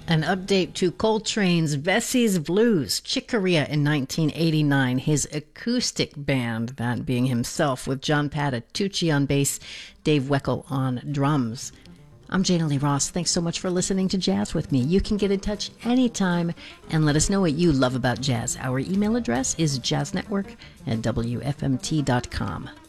An update to Coltrane's Vessie's Blues, Chick Corea in 1989, his acoustic band, that being himself, with John Patitucci on bass, Dave Weckl on drums. I'm Jana Lee Ross. Thanks so much for listening to Jazz with me. You can get in touch anytime and let us know what you love about jazz. Our email address is jazznetwork@wfmt.com.